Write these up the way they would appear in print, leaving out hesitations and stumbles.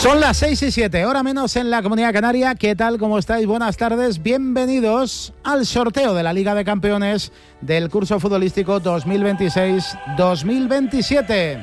Son las 6:07, hora menos en la Comunidad Canaria. ¿Qué tal? ¿Cómo estáis? Buenas tardes. Bienvenidos al sorteo de la Liga de Campeones del curso futbolístico 2026-2027.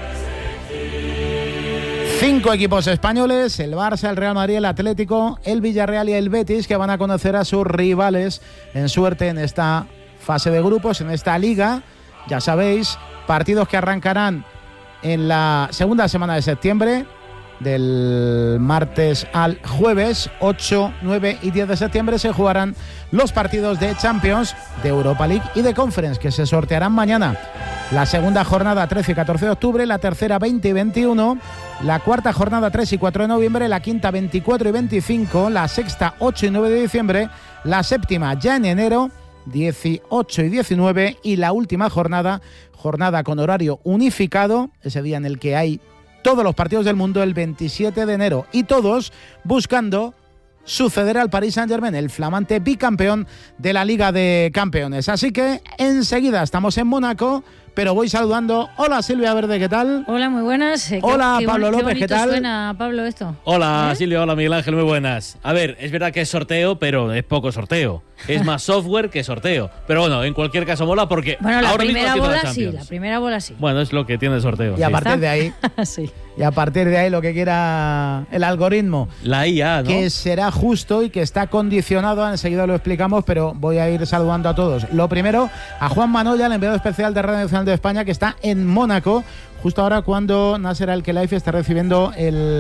5 equipos españoles, el Barça, el Real Madrid, el Atlético, el Villarreal y el Betis, que van a conocer a sus rivales en suerte en esta fase de grupos, en esta liga. Ya sabéis, partidos que arrancarán en la segunda semana de septiembre, del martes al jueves, 8, 9 y 10 de septiembre se jugarán los partidos de Champions, de Europa League y de Conference, que se sortearán mañana. La segunda jornada 13 y 14 de octubre, la tercera 20 y 21, la cuarta jornada 3 y 4 de noviembre, la quinta 24 y 25, la sexta 8 y 9 de diciembre, la séptima ya en enero, 18 y 19, y la última jornada con horario unificado, ese día en el que hay todos los partidos del mundo, el 27 de enero, y todos buscando suceder al Paris Saint-Germain, el flamante bicampeón de la Liga de Campeones. Así que enseguida estamos en Mónaco, pero voy saludando. Hola Silvia Verde, ¿qué tal? Hola, muy buenas. Hola Pablo López, ¿qué tal? Suena, Pablo, esto. Hola Silvia, hola Miguel Ángel, muy buenas. A ver, es verdad que es sorteo, pero es poco sorteo. Es más software que sorteo. Pero bueno, en cualquier caso mola porque bueno, la ahora primera mismo bola sí, la primera bola sí. Bueno, es lo que tiene el sorteo. Y a partir de ahí, sí. Y a partir de ahí lo que quiera el algoritmo. La IA, ¿no? Que será justo y que está condicionado, enseguida lo explicamos, pero voy a ir saludando a todos. Lo primero, a Juan Manoya, el enviado especial de Radio Nacional de España, que está en Mónaco, justo ahora cuando Nasser Al-Khelaifi está recibiendo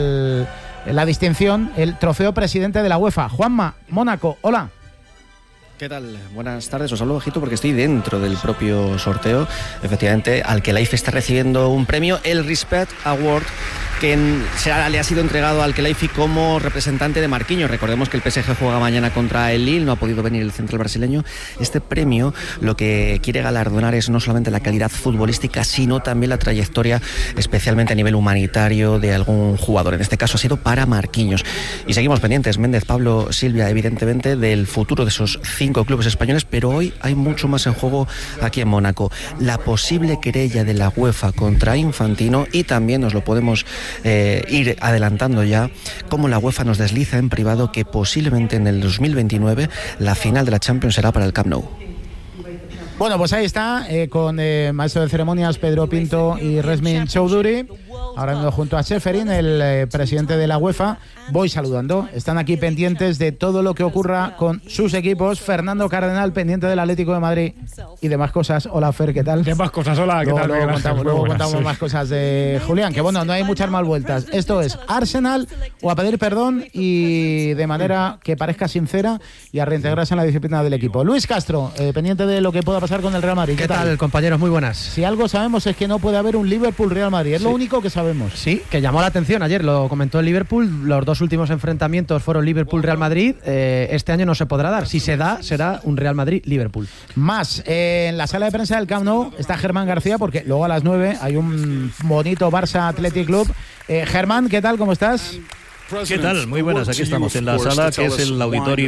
la distinción, el trofeo presidente de la UEFA. Juanma, Mónaco, hola. ¿Qué tal? Buenas tardes, os hablo bajito porque estoy dentro del propio sorteo. Efectivamente, Al-Khelaifi está recibiendo un premio, el Respect Award, que le ha sido entregado a Al-Khelaifi como representante de Marquinhos. Recordemos que el PSG juega mañana contra el Lille, no ha podido venir el central brasileño. Este premio lo que quiere galardonar es no solamente la calidad futbolística, sino también la trayectoria, especialmente a nivel humanitario, de algún jugador. En este caso ha sido para Marquinhos. Y seguimos pendientes, Méndez, Pablo, Silvia, evidentemente, del futuro de esos 5 clubes españoles, pero hoy hay mucho más en juego aquí en Mónaco. La posible querella de la UEFA contra Infantino, y también nos lo podemos ir adelantando ya, como la UEFA nos desliza en privado que posiblemente en el 2029 la final de la Champions será para el Camp Nou. Bueno, pues ahí está, con maestro de ceremonias Pedro Pinto y Resmin Choudhury, ahora mismo junto a Ceferin, el presidente de la UEFA. Voy saludando, están aquí pendientes de todo lo que ocurra con sus equipos. Fernando Cardenal, pendiente del Atlético de Madrid y demás cosas. Hola Fer, ¿qué tal? Demás cosas, hola, ¿qué tal? Luego contamos más cosas de Julián, que bueno, no hay muchas mal vueltas. Esto es Arsenal, o a pedir perdón y de manera que parezca sincera, y a reintegrarse en la disciplina del equipo. Luis Castro, pendiente de lo que pueda pasar con el Real Madrid. ¿Qué tal, compañeros? Muy buenas. Si algo sabemos es que no puede haber un Liverpool-Real Madrid, es lo único que sabemos. Sí, que llamó la atención ayer, lo comentó el Liverpool. Los dos últimos enfrentamientos fueron Liverpool-Real Madrid. Este año no se podrá dar. Si se da, será un Real Madrid-Liverpool. Más, en la sala de prensa del Camp Nou está Germán García, porque luego a las 9 hay un bonito Barça Athletic Club. Germán, ¿qué tal? ¿Cómo estás? ¿Qué tal? Muy buenas, aquí estamos en la sala que es el Auditorio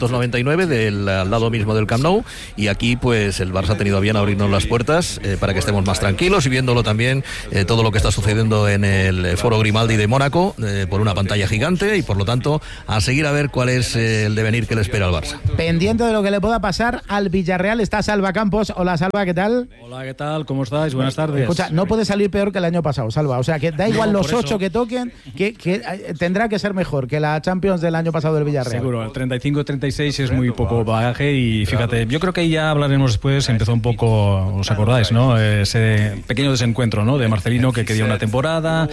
1899 al lado mismo del Camp Nou, y aquí pues el Barça ha tenido a bien abrirnos las puertas para que estemos más tranquilos y viéndolo también todo lo que está sucediendo en el Foro Grimaldi de Mónaco por una pantalla gigante, y por lo tanto a seguir a ver cuál es el devenir que le espera al Barça. Pendiente de lo que le pueda pasar al Villarreal está Salva Campos. Hola Salva, ¿qué tal? Hola, ¿qué tal? ¿Cómo estáis? Buenas tardes. Escucha, no puede salir peor que el año pasado, Salva, o sea que da igual los 8 que toquen, que tendrá que ser mejor que la Champions del año pasado del Villarreal. Seguro, el 35-36 es muy poco bagaje, y fíjate, yo creo que ahí ya hablaremos después. Empezó un poco, ¿os acordáis, no? Ese pequeño desencuentro, ¿no? De Marcelino, que quería una temporada,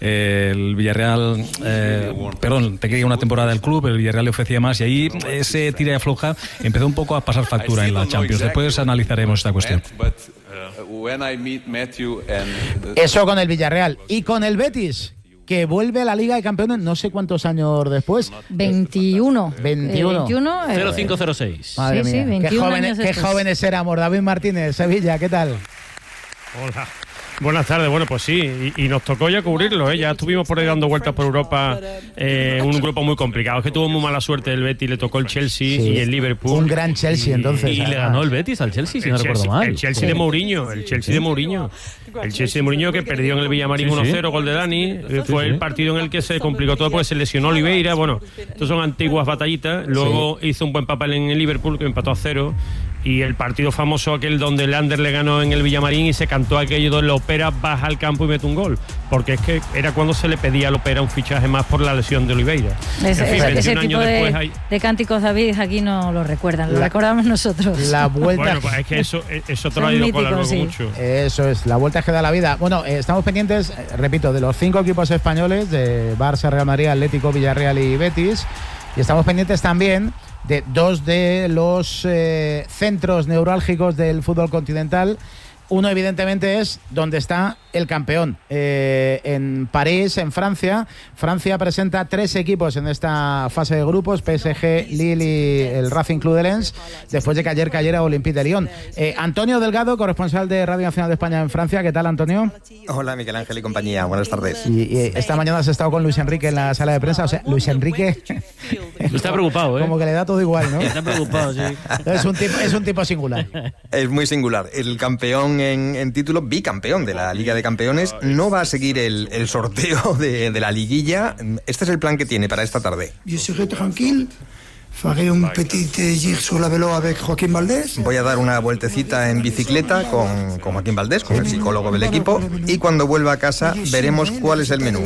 el Villarreal, te quería una temporada del club, el Villarreal le ofrecía más, y ahí ese tira y afloja empezó un poco a pasar factura en la Champions. Después analizaremos esta cuestión. Eso con el Villarreal. Y con el Betis, que vuelve a la Liga de Campeones no sé cuántos años después. 21. 0506. Madre mía. 21 qué jóvenes éramos. David Martínez, Sevilla, ¿qué tal? Hola. Buenas tardes, bueno, pues sí, y nos tocó ya cubrirlo, ¿eh? Ya estuvimos por ahí dando vueltas por Europa, un grupo muy complicado. Es que tuvo muy mala suerte el Betis, le tocó el Chelsea y el Liverpool. Un gran Chelsea, entonces. Y le ganó el Betis al Chelsea, si no recuerdo mal. El Chelsea de Mourinho, el Chelsea de Mourinho que perdió en el Villamarín 1-0, gol de Dani. Fue el partido en el que se complicó todo porque se lesionó Oliveira. Bueno, estos son antiguas batallitas. Luego hizo un buen papel en el Liverpool, que empató a 0. Y el partido famoso aquel donde el Ander le ganó en el Villamarín y se cantó aquello donde Lopera baja al campo y mete un gol, porque es que era cuando se le pedía a Lopera un fichaje más por la lesión de Oliveira. Ese tipo de cánticos, David, aquí no lo recuerdan, lo recordamos nosotros. La vuelta. Bueno, pues es que eso te lo ha ido con la luego mucho. Eso es, la vuelta que da la vida. Bueno, estamos pendientes, repito, de los 5 equipos españoles, de Barça, Real Madrid, Atlético, Villarreal y Betis, y estamos pendientes también de 2 de los centros neurálgicos del fútbol continental. Uno, evidentemente, es donde está el campeón, en París, en Francia. Francia presenta 3 equipos en esta fase de grupos: PSG, Lille y el Racing Club de Lens, después de que ayer cayera Olympique de Lyon. Antonio Delgado, corresponsal de Radio Nacional de España en Francia. ¿Qué tal, Antonio? Hola, Miguel Ángel y compañía. Buenas tardes. Y esta mañana has estado con Luis Enrique en la sala de prensa. O sea, Luis Enrique está preocupado, ¿eh? Como que le da todo igual, ¿no? Está preocupado, sí. Es un tipo singular. Es muy singular. El campeón en título, bicampeón de la Liga de Campeones, no va a seguir el sorteo de la liguilla. Este es el plan que tiene para esta tarde. Yo seré tranquilo. Faré un petit gir sur la vélo avec Joaquín Valdés. Voy a dar una vueltecita en bicicleta con Joaquín Valdés, con el psicólogo del equipo, y cuando vuelva a casa veremos cuál es el menú.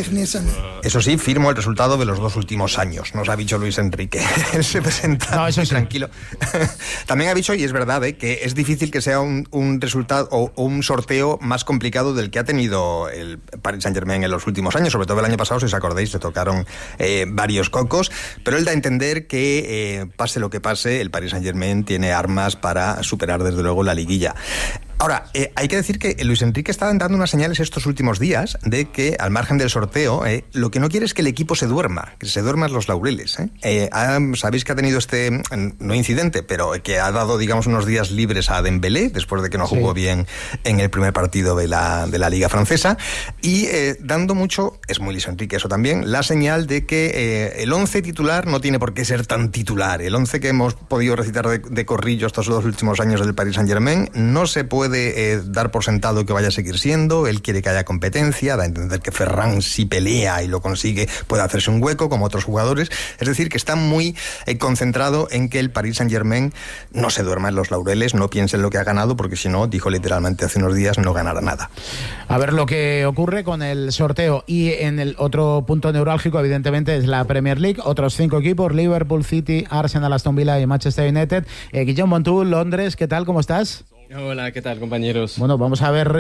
Eso sí, firmo el resultado de los 2 últimos años, nos ha dicho Luis Enrique. Él se presenta muy tranquilo. También ha dicho, y es verdad, que es difícil que sea un resultado o un sorteo más complicado del que ha tenido el Paris Saint-Germain en los últimos años, sobre todo el año pasado, si os acordáis, se tocaron varios cocos, pero él da a entender que pase lo que pase, el Paris Saint-Germain tiene armas para superar desde luego la liguilla. Ahora, hay que decir que Luis Enrique está dando unas señales estos últimos días de que, al margen del sorteo, lo que no quiere es que el equipo se duerma, que se duerman los laureles. Sabéis que ha tenido no incidente, pero que ha dado, digamos, unos días libres a Dembélé, después de que no jugó bien en el primer partido de la Liga Francesa, y dando mucho, es muy Luis Enrique eso también, la señal de que el 11 titular no tiene por qué ser tan titular. El 11 que hemos podido recitar de corrillo estos 2 últimos años del Paris Saint-Germain no se puede dar por sentado que vaya a seguir siendo. Él quiere que haya competencia, da a entender que Ferran, si pelea y lo consigue, puede hacerse un hueco como otros jugadores. Es decir, que está muy concentrado en que el Paris Saint-Germain no se duerma en los laureles, no piense en lo que ha ganado, porque si no, dijo literalmente hace unos días, no ganará nada. A ver lo que ocurre con el sorteo. Y en el otro punto neurálgico, evidentemente, es la Premier League. Otros 5 equipos: Liverpool, City, Arsenal, Aston Villa y Manchester United. Guillaume Montour, Londres, ¿qué tal? ¿Cómo estás? Hola, ¿qué tal, compañeros? Bueno, vamos a ver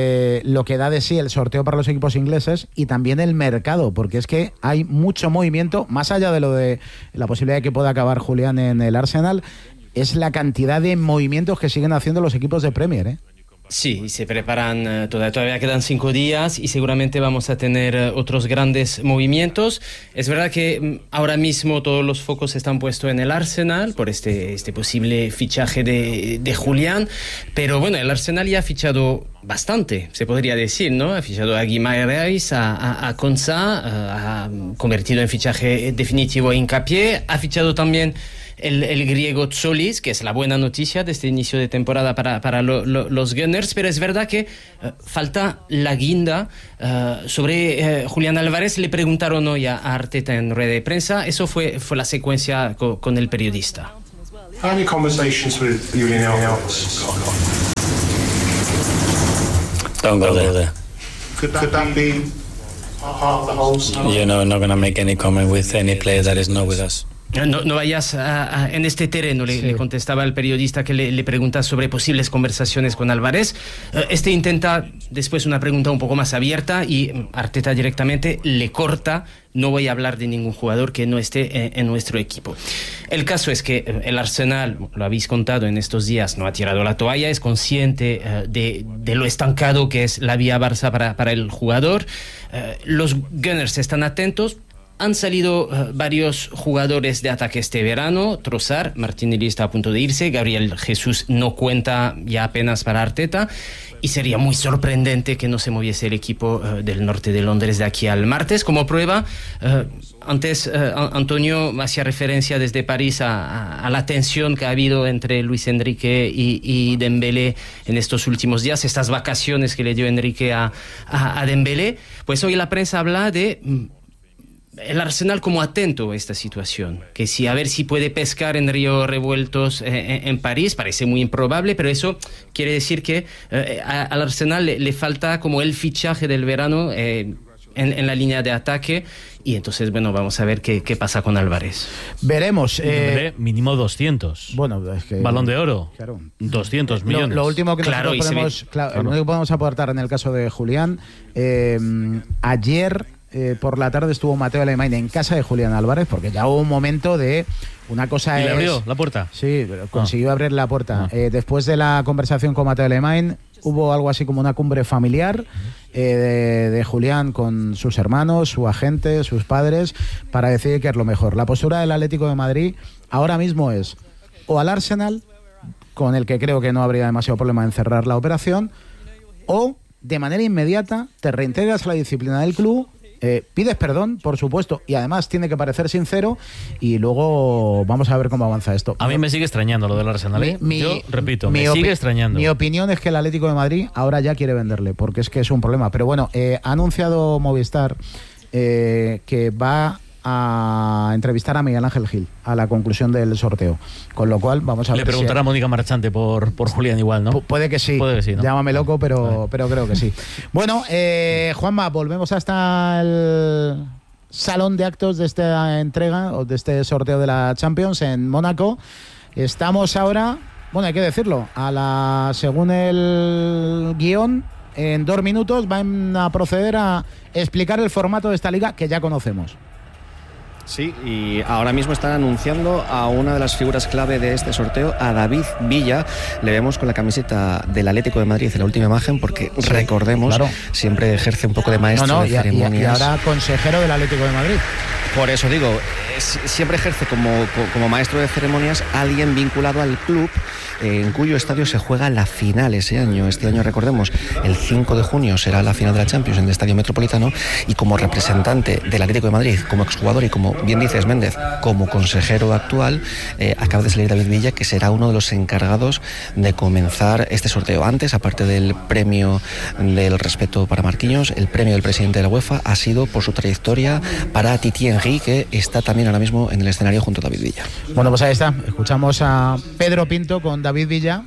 lo que da de sí el sorteo para los equipos ingleses y también el mercado, porque es que hay mucho movimiento, más allá de lo de la posibilidad de que pueda acabar Julián en el Arsenal, es la cantidad de movimientos que siguen haciendo los equipos de Premier, ¿eh? Sí, se preparan, todavía quedan 5 días y seguramente vamos a tener otros grandes movimientos. Es verdad que ahora mismo todos los focos están puestos en el Arsenal por este posible fichaje de Julián, pero bueno, el Arsenal ya ha fichado bastante, se podría decir, ¿no? Ha fichado a Guimaraes, a Konsa, ha convertido en fichaje definitivo Hincapié, ha fichado también el griego Tsolis, que es la buena noticia de este inicio de temporada para los Gunners, pero es verdad que falta la guinda sobre Julián Álvarez. Le preguntaron hoy a Arteta en rueda de prensa, eso fue la secuencia con el periodista. How many conversations with Julian Álvarez? Don't go there. Could that be part of the whole story? You know, I'm not going to make any comment with any player that is not with us. No vayas en este terreno, le contestaba el periodista que le pregunta sobre posibles conversaciones con Álvarez. Este intenta después una pregunta un poco más abierta y Arteta directamente le corta: no voy a hablar de ningún jugador que no esté en nuestro equipo. El caso es que el Arsenal, lo habéis contado en estos días, no ha tirado la toalla, es consciente de lo estancado que es la vía Barça para el jugador. Los Gunners están atentos. Han salido varios jugadores de ataque este verano. Trossard, Martinelli está a punto de irse, Gabriel Jesús no cuenta ya apenas para Arteta, y sería muy sorprendente que no se moviese el equipo del norte de Londres de aquí al martes. Como prueba, antes Antonio hacía referencia desde París a la tensión que ha habido entre Luis Enrique y Dembélé en estos últimos días, estas vacaciones que le dio Enrique a Dembélé. Pues hoy la prensa habla de el Arsenal como atento a esta situación, que si a ver si puede pescar en ríos revueltos en París. Parece muy improbable, pero eso quiere decir que al Arsenal le falta como el fichaje del verano en la línea de ataque, y entonces bueno, vamos a ver qué pasa con Álvarez. Veremos. Mínimo 200. Bueno, es que Balón de oro. Claro. 200 millones. Lo último que nosotros lo único que podemos aportar en el caso de Julián, ayer por la tarde estuvo Mateo Alemany en casa de Julián Álvarez, porque ya hubo un momento de una cosa. ¿Y le abrió la puerta? Sí, consiguió abrir la puerta. Después de la conversación con Mateo Alemany, hubo algo así como una cumbre familiar de Julián con sus hermanos, su agente, sus padres, para decidir qué es lo mejor. La postura del Atlético de Madrid ahora mismo es o al Arsenal, con el que creo que no habría demasiado problema en cerrar la operación, o de manera inmediata te reintegras a la disciplina del club, pides perdón, por supuesto, y además tiene que parecer sincero, y luego vamos a ver cómo avanza esto. A mí me sigue extrañando lo del Arsenal. Yo repito, me sigue extrañando. Mi opinión es que el Atlético de Madrid ahora ya quiere venderle, porque es que es un problema. Pero bueno, ha anunciado Movistar que va a entrevistar a Miguel Ángel Gil a la conclusión del sorteo, con lo cual vamos a ver. Le preguntará a Mónica Marchante por Julián igual, ¿no? Puede que sí, ¿no? Llámame loco, pero creo que sí. Bueno, Juanma, volvemos hasta el salón de actos de esta entrega o de este sorteo de la Champions en Mónaco. Estamos ahora, bueno, hay que decirlo, según el guión, en 2 minutos van a proceder a explicar el formato de esta liga que ya conocemos. Sí, y ahora mismo están anunciando a una de las figuras clave de este sorteo, a David Villa. Le vemos con la camiseta del Atlético de Madrid en la última imagen, porque recordemos, claro, siempre ejerce un poco de maestro de ceremonias. Y ahora consejero del Atlético de Madrid. Por eso digo, siempre ejerce como maestro de ceremonias alguien vinculado al club, en cuyo estadio se juega la final ese año. Este año, recordemos, el 5 de junio será la final de la Champions en el Estadio Metropolitano, y como representante del Atlético de Madrid, como exjugador y, como bien dices, Méndez, como consejero actual, acaba de salir David Villa, que será uno de los encargados de comenzar este sorteo. Antes, aparte del premio del respeto para Marquinhos, el premio del presidente de la UEFA ha sido por su trayectoria para Titi Henry, que está también ahora mismo en el escenario junto a David Villa. Bueno, pues ahí está. Escuchamos a Pedro Pinto con David Villa.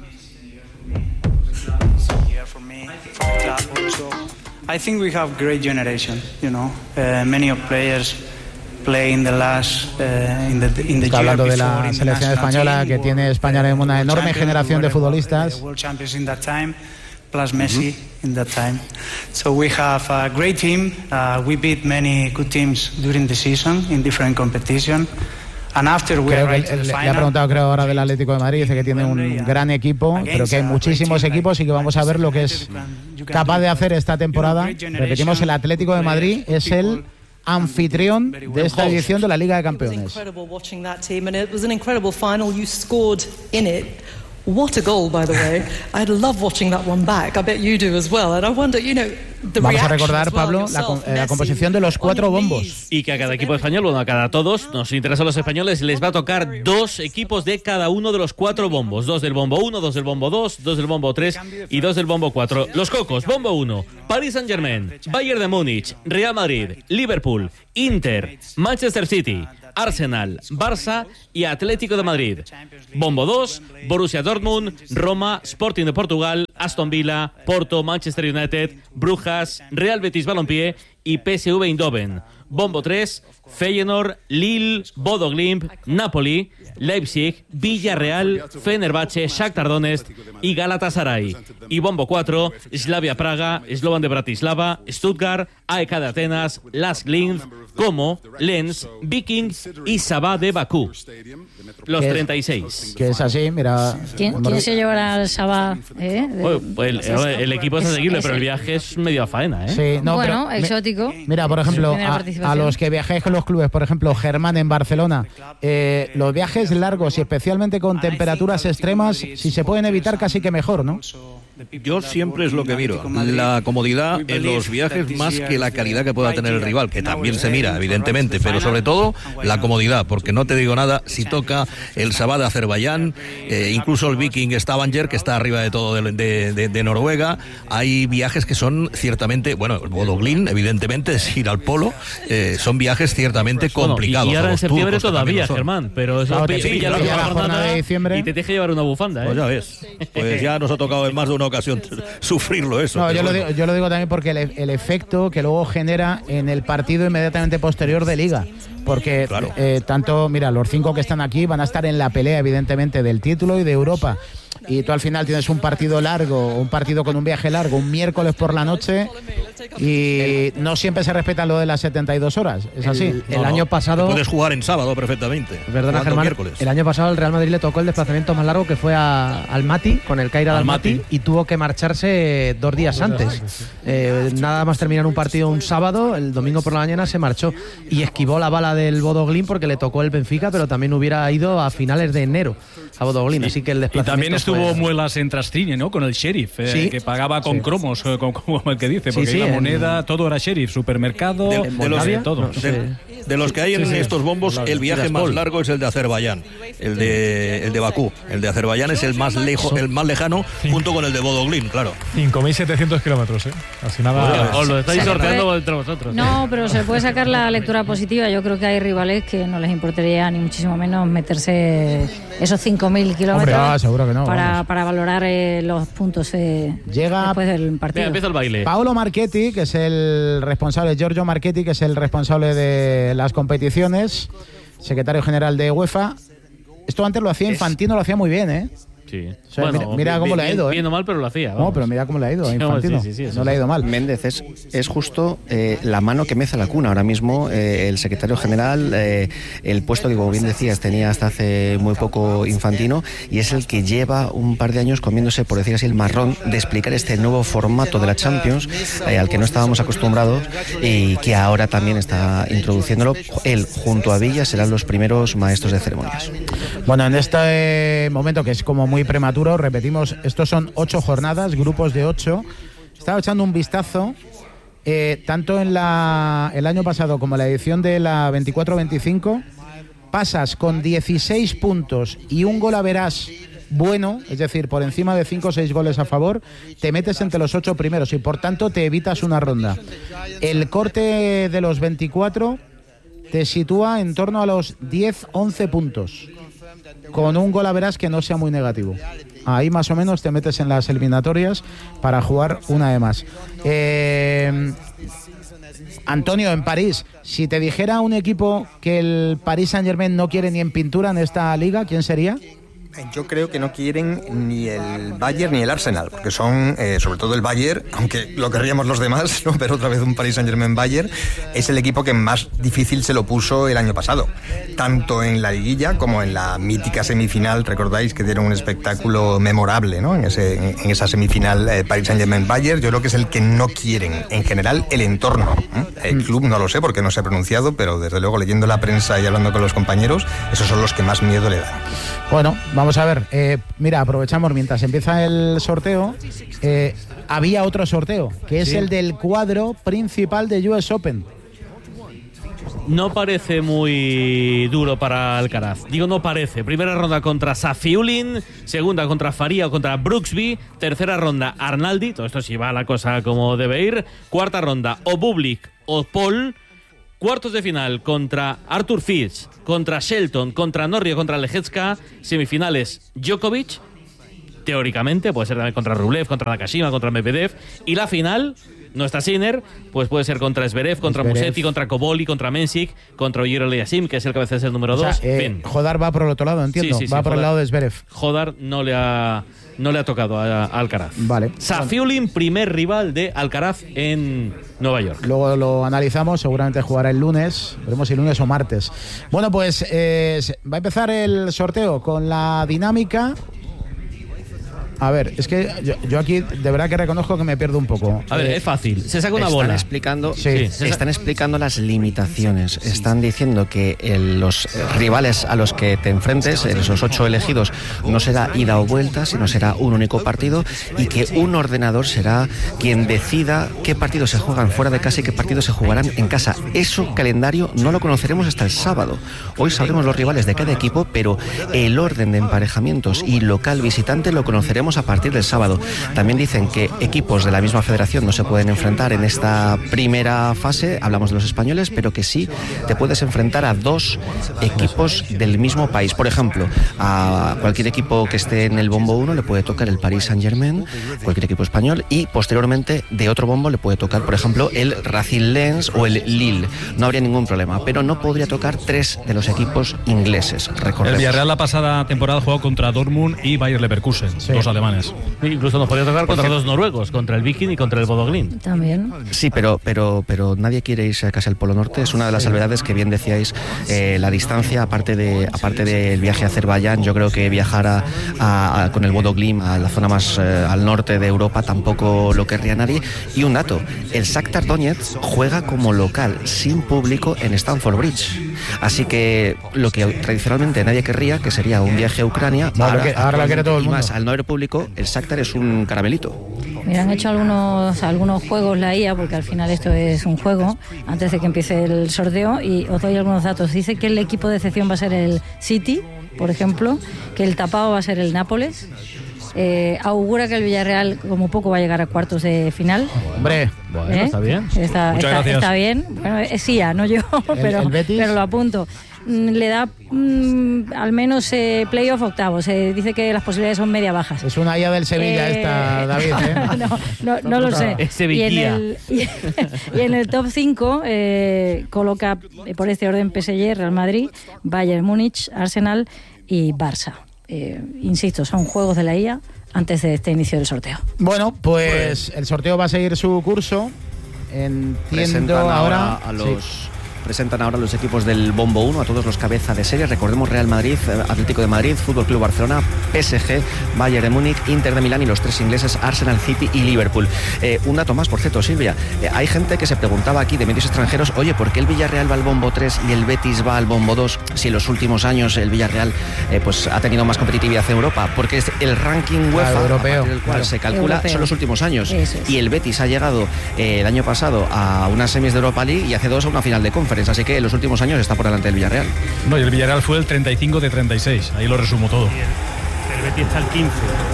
I think we have great generation, many of players play in the last Está hablando de la selección española, que tiene España una enorme generación de futbolistas. Plus Messi in that time. So we have a great team. We beat many good teams during the season in different competition. And after we le ha preguntado, creo, ahora del Atlético de Madrid, dice que tiene un gran equipo, pero que hay muchísimos equipos y que vamos a ver lo que es capaz de hacer esta temporada. Repetimos, el Atlético de Madrid es el anfitrión de esta edición de la Liga de Campeones. What a goal, by the way. I'd love watching that one back. I bet you do as well. And I wonder, Vamos a recordar, Pablo, la composición de los 4 bombos. Y que a cada equipo español, bueno, a cada todos, nos interesa a los españoles, les va a tocar 2 equipos de cada uno de los 4 bombos. 2 del bombo 1, 2 del bombo 2, 2 del bombo 3 y 2 del bombo 4. Los cocos, bombo 1, Paris Saint-Germain, Bayern de Múnich, Real Madrid, Liverpool, Inter, Manchester City, Arsenal, Barça y Atlético de Madrid. Bombo 2, Borussia Dortmund, Roma, Sporting de Portugal, Aston Villa, Porto, Manchester United, Brujas, Real Betis Balompié y PSV Eindhoven. Bombo 3, Feyenoord, Lille, Bodo Glimt, Napoli, Leipzig, Villarreal, Fenerbahce, Shakhtar Donetsk y Galatasaray. Y bombo 4, Slavia Praga, Slovan de Bratislava, Stuttgart, AEK de Atenas, Lask Linz, Como, Lens, Viking y Sabah de Bakú. Los 36. Que es así, mira. ¿Quién se llevará al Sabah? El equipo es asequible, pero el viaje es medio a faena, ¿eh? Sí, no, bueno, exótico. Mira, por ejemplo, clasificación. A los que viajáis con los clubes, por ejemplo, Germán en Barcelona, los viajes largos y especialmente con temperaturas extremas, si se pueden evitar, casi que mejor, ¿no? Yo siempre es lo que miro, la comodidad en los viajes más que la calidad que pueda tener el rival, que también se mira, evidentemente, pero sobre todo la comodidad, porque no te digo nada, si toca el Sabah de Azerbaiyán, incluso el Viking Stavanger, que está arriba de todo de Noruega, hay viajes que son ciertamente, bueno, el Bodo Glimt, evidentemente, es ir al polo, son viajes ciertamente complicados. Y ahora en septiembre todavía, Germán, pero eso pilla la jornada de diciembre y te deja llevar una bufanda, Pues ya ves, pues ya nos ha tocado en más de una ocasión sufrirlo eso. No, yo lo digo también porque el efecto que luego genera en el partido inmediatamente posterior de Liga. Porque claro. Tanto, mira, los 5 que están aquí van a estar en la pelea, evidentemente, del título y de Europa. Y tú al final tienes un partido largo, un partido con un viaje largo, un miércoles por la noche, y no siempre se respeta lo de las 72 horas. Es así. El año pasado... Puedes jugar en sábado perfectamente. Perdona, Germán, el año pasado el Real Madrid le tocó el desplazamiento más largo, que fue al Mati, con el Caira del Mati, y tuvo que marcharse 2 días antes. Nada más terminar un partido un sábado, el domingo por la mañana se marchó y esquivó la bala del Bodo Glimt porque le tocó el Benfica, pero también hubiera ido a finales de enero a Bodo Glimt, así que el desplazamiento... Y también estuvo muelas en Trastriñe, ¿no? Con el Sheriff, que pagaba con cromos, como el que dice, porque la moneda, todo era Sheriff, supermercado, de los que hay en estos bombos, el viaje más largo es el de Azerbaiyán, el de Bakú. El de Azerbaiyán es el más lejano, junto con el de Bodo Glimt, claro. 5.700 kilómetros, Así nada. Os lo estáis sorteando entre vosotros. No, pero se puede sacar la lectura positiva. Yo creo que hay rivales que no les importaría ni muchísimo menos meterse esos 5.000 kilómetros seguro que no, para valorar los puntos llega después del partido. Empieza el baile. Paolo Marchetti, que es el responsable, Giorgio Marchetti, que es el responsable de las competiciones, secretario general de UEFA. Esto antes lo hacía Infantino, lo hacía muy bien, ¿eh? Sí. O sea, mira cómo le ha ido. Bien o mal, pero lo hacía. No, pero mira cómo le ha ido a Infantino. No le ha ido mal. Méndez es justo la mano que mece la cuna. Ahora mismo el secretario general, el puesto que, como bien decías, tenía hasta hace muy poco Infantino, y es el que lleva un par de años comiéndose, por decir así, el marrón de explicar este nuevo formato de la Champions, al que no estábamos acostumbrados y que ahora también está introduciéndolo. Él, junto a Villa, serán los primeros maestros de ceremonias. Bueno, en este momento, que es como muy prematuro, repetimos, estos son 8 jornadas, grupos de 8. Estaba echando un vistazo, tanto en el año pasado como en la edición de la 24-25, pasas con 16 puntos y un gol average bueno, es decir, por encima de 5 o 6 goles a favor, te metes entre los 8 primeros y por tanto te evitas una ronda. El corte de los 24 te sitúa en torno a los 10-11 puntos, con un gol average que no sea muy negativo. Ahí más o menos te metes en las eliminatorias para jugar una de más. Antonio, en París, si te dijera un equipo que el Paris Saint-Germain no quiere ni en pintura en esta liga, ¿quién sería? Yo creo que no quieren ni el Bayern ni el Arsenal, porque son, sobre todo el Bayern, aunque lo querríamos los demás, ¿no? Pero otra vez un Paris Saint-Germain-Bayern, es el equipo que más difícil se lo puso el año pasado, tanto en la liguilla como en la mítica semifinal. Recordáis que dieron un espectáculo memorable, ¿no? En esa semifinal Paris Saint-Germain-Bayern. Yo creo que es el que no quieren, en general, el entorno. El club no lo sé porque no se ha pronunciado, pero desde luego leyendo la prensa y hablando con los compañeros, esos son los que más miedo le dan. Bueno, vamos a ver, mira, aprovechamos mientras empieza el sorteo. Había otro sorteo, que es el del cuadro principal de US Open. No parece muy duro para Alcaraz. Digo, no parece. Primera ronda contra Safiullin, segunda contra Faria o contra Brooksby, tercera ronda Arnaldi, todo esto sí va la cosa como debe ir, cuarta ronda o Bublik o Paul, cuartos de final contra Arthur Fils, contra Shelton, contra Norrie, contra Lejecka, semifinales Djokovic, teóricamente, puede ser también contra Rublev, contra Nakashima, contra Medvedev, y la final, no está Sinner, pues puede ser contra Zverev, contra Musetti, contra Koboli, contra Mensik, contra Ogier Eliasim, que es el cabeza del número 2. Jodar va por el otro lado, entiendo. Sí, va por el lado de Zverev. Jodar no le ha tocado a Alcaraz. Vale. Safiullin, primer rival de Alcaraz en Nueva York. Luego lo analizamos, seguramente jugará el lunes, veremos si lunes o martes. Bueno, pues va a empezar el sorteo con la dinámica. A ver, es que yo aquí de verdad que reconozco que me pierdo un poco. A ver, es fácil. Se saca una bola. Están explicando las limitaciones. Están diciendo que los rivales a los que te enfrentes, esos 8 elegidos, no será ida o vuelta, sino será un único partido, y que un ordenador será quien decida qué partidos se juegan fuera de casa y qué partidos se jugarán en casa. Eso, calendario, no lo conoceremos hasta el sábado. Hoy sabremos los rivales de cada equipo, pero el orden de emparejamientos y local visitante lo conoceremos a partir del sábado. También dicen que equipos de la misma federación no se pueden enfrentar en esta primera fase, hablamos de los españoles, pero que sí te puedes enfrentar a 2 equipos del mismo país. Por ejemplo, a cualquier equipo que esté en el bombo 1 le puede tocar el Paris Saint-Germain, cualquier equipo español, y posteriormente de otro bombo le puede tocar, por ejemplo, el Racing Lens o el Lille. No habría ningún problema, pero no podría tocar 3 de los equipos ingleses. Recordemos. El Villarreal la pasada temporada jugó contra Dortmund y Bayer Leverkusen, 2 alemanes. Incluso nos podía tocar contra 2 noruegos, contra el Viking y contra el Bodo Glimt. También. Sí, pero nadie quiere irse casi al Polo Norte. Es una de las salvedades que bien decíais, la distancia, aparte del viaje a Azerbaiyán. Yo creo que viajar con el Bodo Glimt a la zona más al norte de Europa tampoco lo querría nadie. Y un dato, el Shakhtar Donetsk juega como local, sin público, en Stamford Bridge. Así que lo que tradicionalmente nadie querría, que sería un viaje a Ucrania, ahora lo quiere todo el mundo. Y más, al no haber público, el Shakhtar es un caramelito. Mira, han hecho algunos juegos la IA, porque al final esto es un juego, antes de que empiece el sorteo, y os doy algunos datos. Dice que el equipo de excepción va a ser el City, por ejemplo, que el tapado va a ser el Nápoles. Augura que el Villarreal como poco va a llegar a cuartos de final. Hombre, bueno, está bien. Está bien. Bueno, es IA, no yo, pero lo apunto. Le da al menos playoff octavos. Dice que las posibilidades son media bajas. Es una IA del Sevilla esta, David. No lo sé. Es Sevilla. Y en el top 5 coloca por este orden PSG, Real Madrid, Bayern Múnich, Arsenal y Barça. Insisto, son juegos de la IA antes de este inicio del sorteo. Bueno, pues el sorteo va a seguir su curso. Entiendo ahora Presentan ahora los equipos del Bombo 1 a todos los cabeza de serie. Recordemos Real Madrid, Atlético de Madrid, Fútbol Club Barcelona, PSG, Bayern de Múnich, Inter de Milán y los 3 ingleses Arsenal, City y Liverpool. Un dato más, por cierto, Silvia. Hay gente que se preguntaba aquí de medios extranjeros, oye, ¿por qué el Villarreal va al Bombo 3 y el Betis va al Bombo 2 si en los últimos años el Villarreal pues ha tenido más competitividad en Europa? Porque es el ranking UEFA europeo, del cual se calcula son los últimos años. Y el Betis ha llegado el año pasado a unas semis de Europa League y hace 2 a una final de Conference. Así que en los últimos años está por delante del Villarreal. No, y el Villarreal fue el 35 de 36. Ahí lo resumo todo. El Betis está el 15.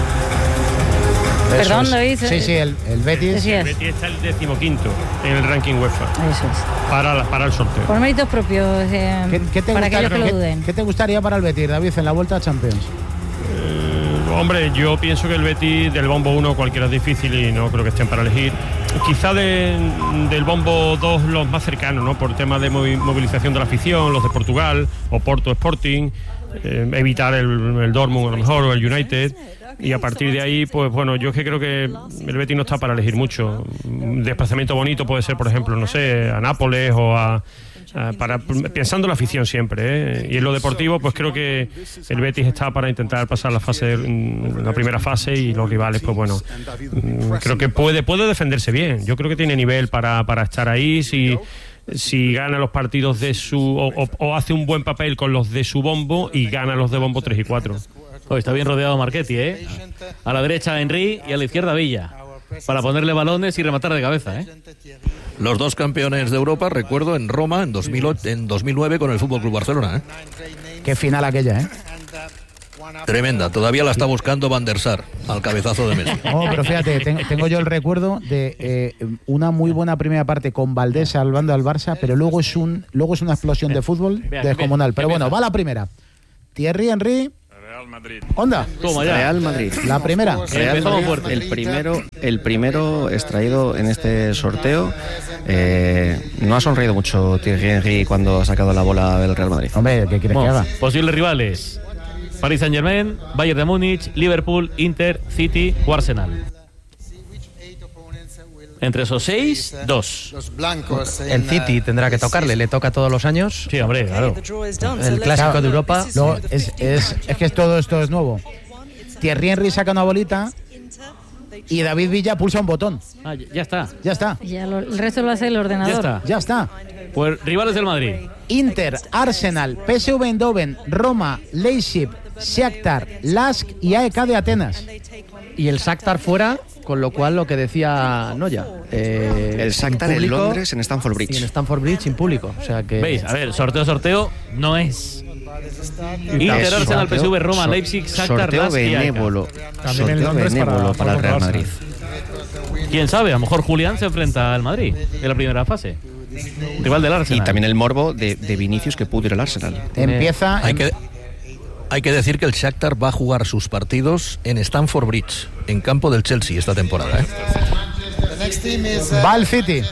Perdón, David. Sí, el Betis. El Betis está el 15º en el ranking UEFA. Eso es. Para el sorteo. Por méritos propios, para aquellos que lo duden. ¿Qué te gustaría para el Betis, David, en la Vuelta a Champions? Hombre, yo pienso que el Betis del Bombo 1 cualquiera es difícil y no creo que estén para elegir. Quizá del Bombo 2 los más cercanos, ¿no? Por tema de movilización de la afición, los de Portugal, Oporto Sporting, evitar el Dortmund a lo mejor, o el United. Y a partir de ahí, pues bueno, yo es que creo que el Betis no está para elegir mucho. Un desplazamiento bonito puede ser, por ejemplo, no sé, a Nápoles o pensando en la afición siempre, Y en lo deportivo, pues creo que el Betis está para intentar pasar la primera fase y los rivales, pues bueno, creo que puede defenderse bien. Yo creo que tiene nivel para estar ahí si gana los partidos de o hace un buen papel con los de su bombo y gana los de bombo 3 y 4. Está bien rodeado Marchetti, A la derecha Henry y a la izquierda Villa, para ponerle balones y rematar de cabeza, Los 2 campeones de Europa, recuerdo, en Roma en 2009 con el Fútbol Club Barcelona, Qué final aquella, Tremenda, todavía la está buscando Van der Sar al cabezazo de Messi. No, pero fíjate, tengo yo el recuerdo de una muy buena primera parte con Valdés salvando al Barça, pero luego es una explosión de fútbol descomunal. Pero bueno, va la primera. Thierry Henry. Real Madrid. ¿Onda? Real Madrid. La primera. Real Madrid, el primero extraído en este sorteo. No ha sonreído mucho Thierry Henry cuando ha sacado la bola del Real Madrid. Hombre, ¿qué quieres que haga? Posibles rivales: Paris Saint-Germain, Bayern de Múnich, Liverpool, Inter, City o Arsenal. Entre esos 6, 2. El City tendrá que tocarle, le toca todos los años. Sí, hombre, claro. El clásico de Europa. Es que todo esto es nuevo. Thierry Henry saca una bolita y David Villa pulsa un botón. Ah, ya está. Ya está. Ya el resto lo hace el ordenador. Ya está. Pues rivales del Madrid. Inter, Arsenal, PSV Eindhoven, Roma, Leipzig, Shakhtar, Lask y AEK de Atenas. Y el Shakhtar fuera, con lo cual lo que decía Noya. El Shakhtar en Londres, en Stamford Bridge. Y en Stamford Bridge sin público. O sea que... ¿Veis? A ver, sorteo no es. Inter, Arsenal, PSV, Roma, Leipzig, Shakhtar, sorteo Lask y AEK. benévolo. También en Sorteo Londres benévolo para el Real Madrid. ¿Quién sabe? A lo mejor Julián se enfrenta al Madrid en la primera fase. Rival del Arsenal. Y también el morbo de Vinicius, que pudo ir al Arsenal. Empieza... Hay que decir que el Shakhtar va a jugar sus partidos en Stamford Bridge, en campo del Chelsea esta temporada. Va al City.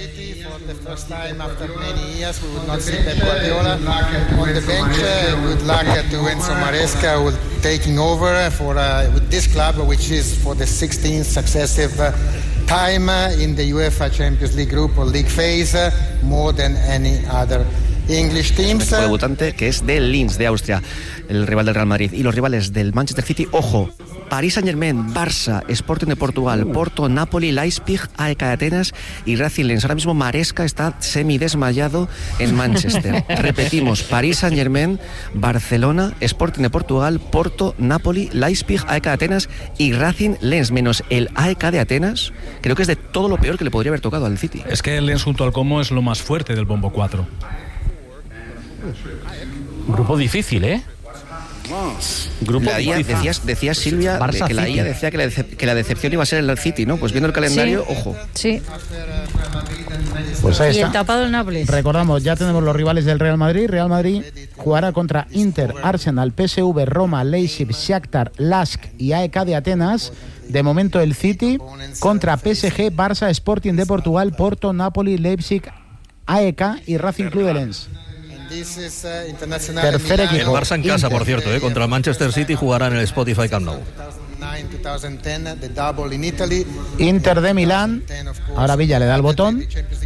Good luck to Enzo Maresca taking over for this club, which is for the 16th successive time in the UEFA Champions League group or league phase, more than any other English teams. El debutante, que es del Linz de Austria, el rival del Real Madrid. Y los rivales del Manchester City, ojo, Paris Saint-Germain, Barça, Sporting de Portugal, Porto, Napoli, Leipzig, AEK de Atenas y Racing Lens. Ahora mismo Maresca está semidesmayado en Manchester. Repetimos, Paris Saint-Germain, Barcelona, Sporting de Portugal, Porto, Napoli, Leipzig, AEK de Atenas y Racing Lens, menos el AEK de Atenas. Creo que es de todo lo peor que le podría haber tocado al City. Es que el Lens junto al Como es lo más fuerte del bombo 4. Grupo difícil, ¿eh? Grupo decía Silvia Barça que la City. IA decía que la decepción iba a ser el City, ¿no? Pues viendo el calendario, Sí. ojo. Sí. Pues ahí Y está. el tapado el Nápoles. Recordamos, ya tenemos los rivales del Real Madrid. Real Madrid jugará contra Inter, Arsenal, PSV, Roma, Leipzig, Shakhtar, Lask y AEK de Atenas. De momento el City contra PSG, Barça, Sporting de Portugal, Porto, Napoli, Leipzig, AEK y Racing Club de Lens. Tercer El equipo. Barça en casa, por cierto, contra el Manchester City jugará en el Spotify Camp Nou. Inter de Milán. Ahora Villa le da el botón.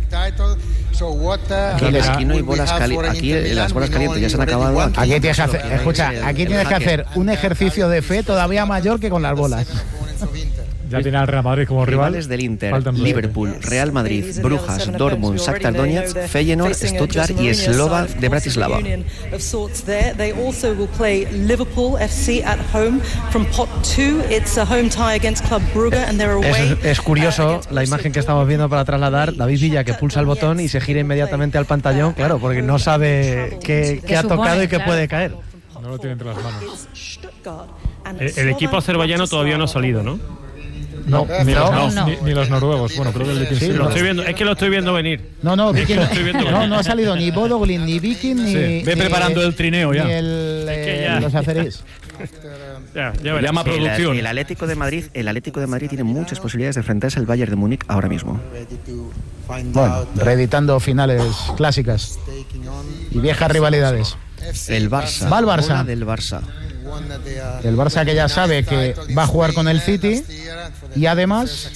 Aquí no hay bolas calientes. Aquí las bolas calientes ya se han acabado. Aquí tienes que hacer, escucha, aquí tienes que hacer un ejercicio de fe todavía mayor que con las bolas. Ya tiene al Real Madrid como rival. Rivales del Inter, Faltan dos. Liverpool, Real Madrid, Brujas, Dortmund, Shakhtar Donetsk, Feyenoord, Stuttgart y Slovan de Bratislava. They also will play Liverpool FC at home from pot 2. It's a home tie against Club Brugge and they're away. Es curioso la imagen que estamos viendo para trasladar. David Villa que pulsa el botón y se gira inmediatamente al pantallón, claro, porque no sabe qué ha tocado y qué puede caer. No lo tiene entre las manos. El equipo azerbaiyano todavía no ha salido, ¿no? No, ni los noruegos. Bueno, creo que el Viking sí. Lo estoy viendo, es que lo estoy viendo venir. No, Viking, Lo estoy viendo venir. no ha salido ni Bodoglin, ni Viking, ni... Ve preparando el trineo ya. Ni los azeríes. Ya llama producción. El Atlético de Madrid tiene muchas posibilidades de enfrentarse al Bayern de Múnich ahora mismo. Bueno, reeditando finales clásicas y viejas rivalidades. El Barça. Va el Barça. Bola del Barça. El Barça que ya sabe que va a jugar con el City y además...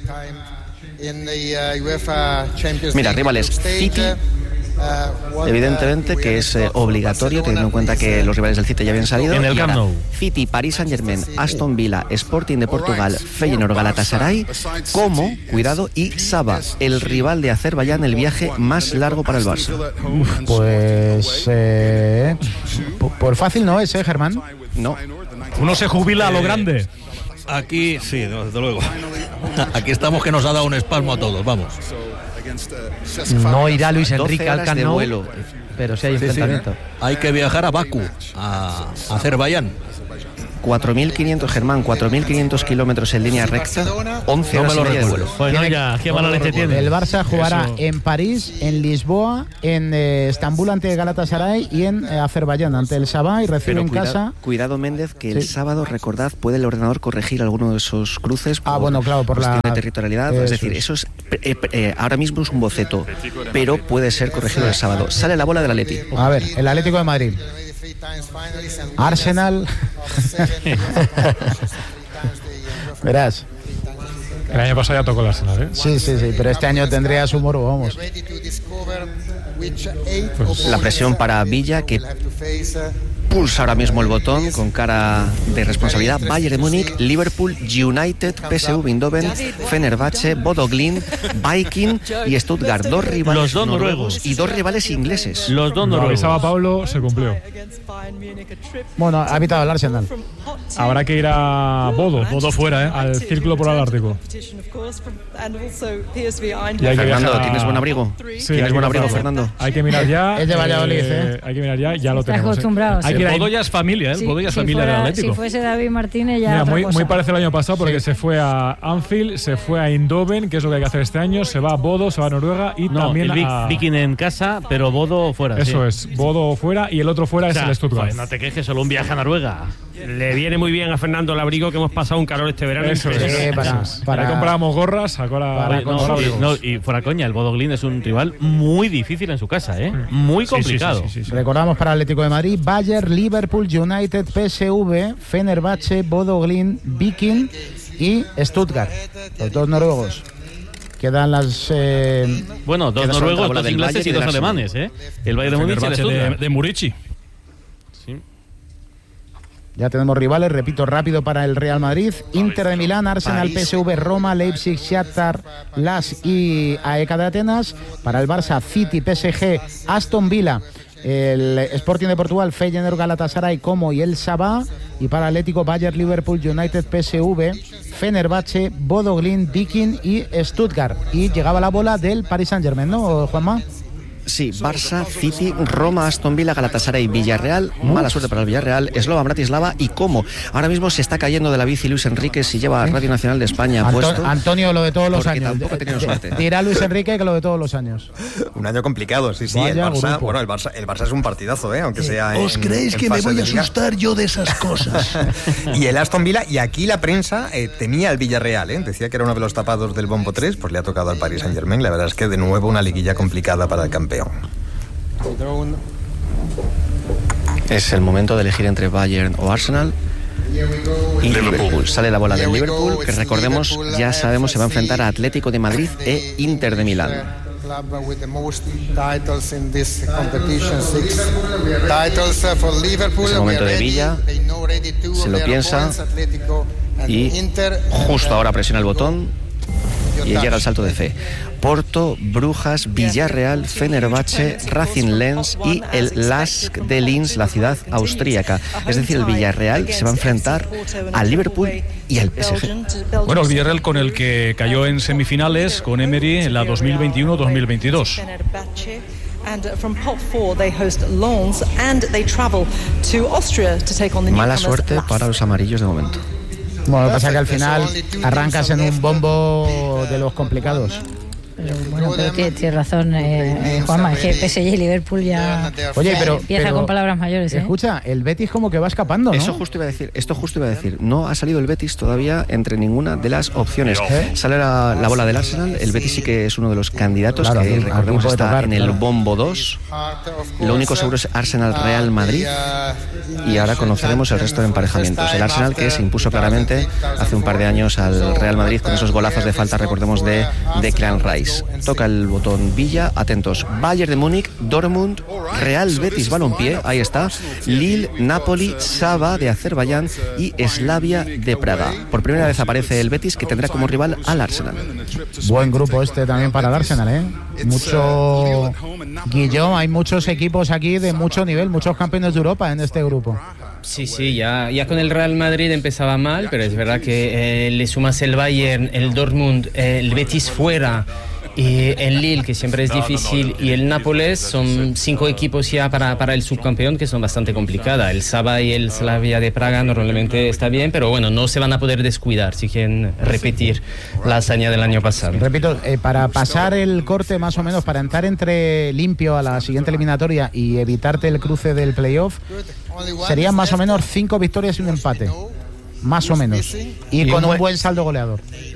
Mira, rivales, City, evidentemente que es obligatorio, teniendo en cuenta que los rivales del City ya habían salido. En el Y Camp ahora, Nou. City, Paris Saint-Germain, Aston Villa, Sporting de Portugal, Feyenoord, Galatasaray, Como, cuidado, y Sabah, el rival de Azerbaiyán, el viaje más largo para el Barça. Pues... por fácil no es, Germán. No. Uno se jubila a lo grande. Aquí, sí, desde luego. Aquí estamos que nos ha dado un espasmo a todos, vamos. No irá Luis Enrique 12 al horas Camp de Nou, vuelo. pero sí hay enfrentamiento. Hay que viajar a Bakú, a Azerbaiyán. 4.500, Germán, 4.500 kilómetros en línea recta, 11 horas y media de vuelo. Pues no, ya, qué mala leche tiene. El Barça jugará en París, en Lisboa, en Estambul ante Galatasaray y en Azerbaiyán ante el Sabah y recibe en casa... Cuidado, Méndez, que el sábado, recordad, puede el ordenador corregir alguno de esos cruces por bueno, claro, por cuestión la de territorialidad. Es decir, eso es ahora mismo es un boceto, pero puede ser corregido el sábado. Sale la bola del Atleti. A ver, el Atlético de Madrid. Arsenal. Verás. El año pasado ya tocó el Arsenal, ¿eh? Sí, pero este año tendría su morbo, vamos. La presión para Villa, que pulsa ahora mismo el botón con cara de responsabilidad. Bayern de Múnich, Liverpool, United, PSV Eindhoven, Fenerbahce, Bodo Glimt, Viking y Stuttgart. 2 rivales los dos noruegos y 2 rivales ingleses. Los dos noruegos. Avisaba Pablo, se cumplió. Bueno, ha evitado el Arsenal. Habrá que ir a Bodo fuera, al Círculo Polar Ártico. Fernando, ¿tienes buen abrigo? Sí, ¿Tienes buen abrigo, Fernando? Hay que mirar ya. Es de Valladolid, Hay que mirar ya lo tenemos. Acostumbrado. Hay que ir Bodo ya es familia, ¿eh? Bodo ya es familia del Atlético. Si fuese David Martínez ya. Mira, otra muy cosa. parecido al año pasado porque se fue a Anfield, se fue a Eindhoven, que es lo que hay que hacer este año, se va a Bodo, se va a Noruega y también a Viking en casa, pero Bodo fuera. Eso es, Bodo fuera y el otro fuera es el Stuttgart. Pues no te quejes, solo un viaje a Noruega. Le viene muy bien a Fernando el abrigo, que hemos pasado un calor este verano. Eso es. Para comprábamos gorras, ahora y fuera coña, el Bodo Glimt es un rival muy difícil en su casa, muy complicado. Sí. Recordamos para Atlético de Madrid: Bayern, Liverpool, United, PSV, Fenerbahce, Bodo Glimt, Viking y Stuttgart. Los 2 noruegos. Quedan las. Bueno, 2 noruegos, 2 ingleses y 2 alemanes, El Bayern de Múnich y el Stuttgart. De Murici. Sí. Ya tenemos rivales, repito, rápido para el Real Madrid: Inter de Milán, Arsenal, PSV, Roma, Leipzig, Shakhtar, LASK y AEK de Atenas. Para el Barça, City, PSG, Aston Villa, el Sporting de Portugal, Feyenoord, Galatasaray, Como y el Sabah. Y para Atlético, Bayern, Liverpool, United, PSV, Fenerbahce, Bodo Glimt, Viking y Stuttgart. Y llegaba la bola del Paris Saint-Germain, ¿no, Juanma? Sí, Barça, City, Roma, Aston Villa, Galatasaray, Villarreal. Mala suerte para el Villarreal, Slovan Bratislava y Como. Ahora mismo se está cayendo de la bici Luis Enrique si lleva Radio Nacional de España puesto. Antonio, lo de todos los años. Tampoco ha tenido suerte. Dirá Luis Enrique que lo de todos los años. Un año complicado, sí. Vaya El Barça, grupo. bueno, el Barça es un partidazo, aunque sea ¿Os creéis que me voy a asustar yo de esas cosas? Y el Aston Villa, y aquí la prensa temía al Villarreal, decía que era uno de los tapados del bombo 3, pues le ha tocado al Paris Saint-Germain. La verdad es que de nuevo una liguilla complicada para el campeón. Es el momento de elegir entre Bayern o Arsenal y Liverpool. Sale la bola del Liverpool, que recordemos, ya sabemos, se va a enfrentar a Atlético de Madrid e Inter de Milán. Es el momento de Villa, se lo piensa y justo ahora presiona el botón y llega el salto de fe. Porto, Brujas, Villarreal, Fenerbahce, Racing Lens y el LASK de Linz, la ciudad austríaca. Es decir, el Villarreal se va a enfrentar al Liverpool y al PSG. Bueno, el Villarreal con el que cayó en semifinales con Emery en la 2021-2022. Mala suerte para los amarillos de momento. Bueno, lo que pasa es que al final arrancas en un bombo de los complicados. Pero tiene razón, Juanma, es que PSG y Liverpool ya. Oye, pero empieza con palabras mayores. Escucha, el Betis como que va escapando, ¿no? Esto justo iba a decir. No ha salido el Betis todavía entre ninguna de las opciones. Sale la bola del Arsenal. El Betis sí que es uno de los candidatos, claro, que recordemos está tocar, en el bombo 2. Lo único seguro es Arsenal-Real Madrid. Y ahora conoceremos el resto de emparejamientos. El Arsenal, que se impuso claramente hace un par de años al Real Madrid con esos golazos de falta, recordemos, de Declan Rice. Toca el botón Villa, atentos. Bayern de Múnich, Dortmund, Real Betis Balompié, ahí está. Lille, Napoli, Saba de Azerbaiyán y Slavia de Praga. Por primera vez aparece el Betis, que tendrá como rival al Arsenal. Buen grupo este también para el Arsenal, Mucho Guillón, hay muchos equipos aquí de mucho nivel, muchos campeones de Europa en este grupo. Sí, ya con el Real Madrid empezaba mal, pero es verdad que le sumas el Bayern, el Dortmund, el Betis fuera y el Lille, que siempre es difícil, y el Nápoles. Son 5 equipos ya para el subcampeón que son bastante complicadas. El Saba y el Slavia de Praga normalmente está bien, pero bueno, no se van a poder descuidar si quieren repetir la hazaña del año pasado. Repito, para pasar el corte más o menos, para entrar entre limpio a la siguiente eliminatoria y evitarte el cruce del playoff, serían más o menos 5 victorias y un empate. Más o menos. Y con un buen saldo goleador.